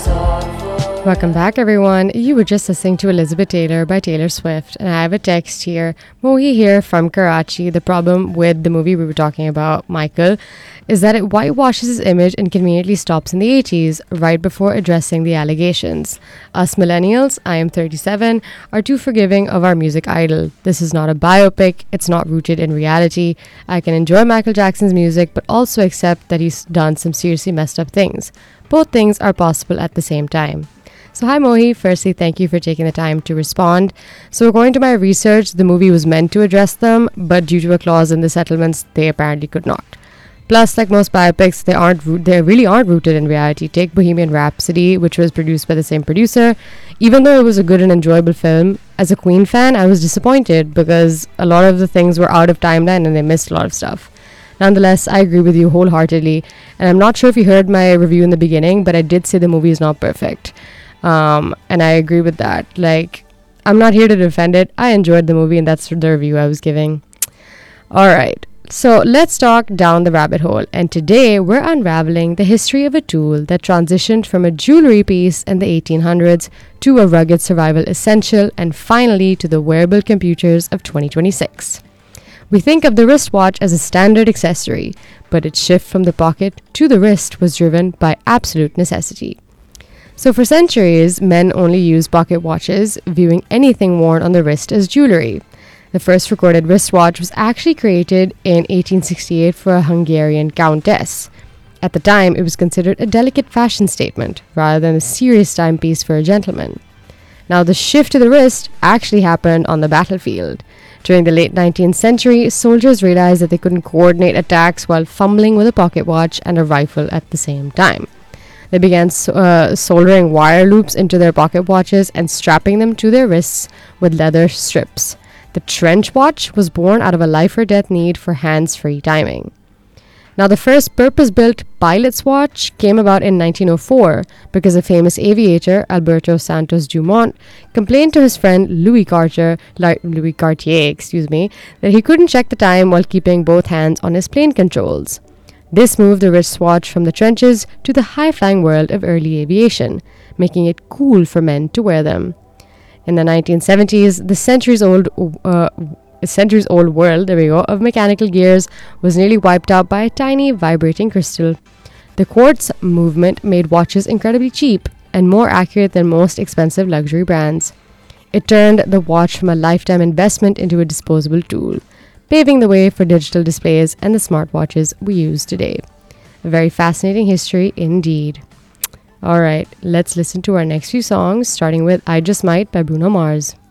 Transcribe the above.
Welcome back, everyone. You were just listening to Elizabeth Taylor by Taylor Swift, and I have a text here. Mohi here from Karachi. The problem with the movie we were talking about, Michael, is that it whitewashes his image and conveniently stops in the 80s, right before addressing the allegations. Us millennials, I am 37, are too forgiving of our music idol. This is not a biopic, it's not rooted in reality. I can enjoy Michael Jackson's music, but also accept that he's done some seriously messed up things. Both things are possible at the same time. So hi Mohi, firstly thank you for taking the time to respond. So according to my research, the movie was meant to address them, but due to a clause in the settlements, they apparently could not. Plus, like most biopics, they really aren't rooted in reality. Take Bohemian Rhapsody, which was produced by the same producer. Even though it was a good and enjoyable film, as a Queen fan, I was disappointed because a lot of the things were out of timeline and they missed a lot of stuff. Nonetheless, I agree with you wholeheartedly, and I'm not sure if you heard my review in the beginning, but I did say the movie is not perfect. And I agree with that. Like, I'm not here to defend it. I enjoyed the movie, and that's the review I was giving. Alright, so let's talk down the rabbit hole. And today, we're unraveling the history of a tool that transitioned from a jewelry piece in the 1800s to a rugged survival essential, and finally to the wearable computers of 2026. We think of the wristwatch as a standard accessory, but its shift from the pocket to the wrist was driven by absolute necessity. So for centuries, men only used pocket watches, viewing anything worn on the wrist as jewelry. The first recorded wristwatch was actually created in 1868 for a Hungarian countess. At the time, it was considered a delicate fashion statement, rather than a serious timepiece for a gentleman. Now, the shift to the wrist actually happened on the battlefield. During the late 19th century, soldiers realized that they couldn't coordinate attacks while fumbling with a pocket watch and a rifle at the same time. They began soldering wire loops into their pocket watches and strapping them to their wrists with leather strips. The trench watch was born out of a life or death need for hands-free timing. Now, the first purpose-built pilot's watch came about in 1904 because a famous aviator, Alberto Santos Dumont, complained to his friend Louis Cartier, that he couldn't check the time while keeping both hands on his plane controls. This moved the wristwatch from the trenches to the high-flying world of early aviation, making it cool for men to wear them. In the 1970s, the centuries-old world of mechanical gears was nearly wiped out by a tiny vibrating crystal. The quartz movement made watches incredibly cheap and more accurate than most expensive luxury brands. It turned the watch from a lifetime investment into a disposable tool, paving the way for digital displays and the smartwatches we use today. A very fascinating history indeed. Alright, let's listen to our next few songs, starting with I Just Might by Bruno Mars.